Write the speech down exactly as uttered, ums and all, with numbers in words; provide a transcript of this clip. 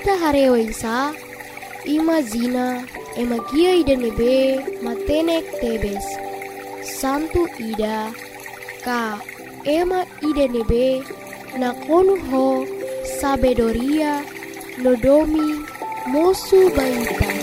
Ita harewaisa, ima zina, ema gia ida nebe, matenek tebes. Santu ida, ka ema ida nebe, na konu ho, sabedoria, nodomi, mosu baita.